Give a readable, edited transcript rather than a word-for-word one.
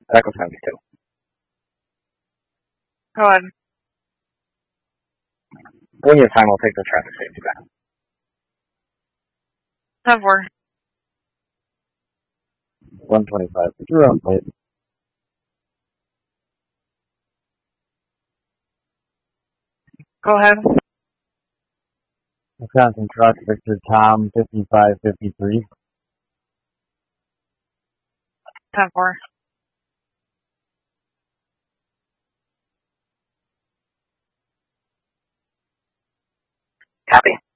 Echo 72. Go ahead. When you have time, I'll take the traffic safety back. 10-4. 125. You're up, mate. Go ahead. Wisconsin truck, Victor Tom, 5553. 10-4. Copy.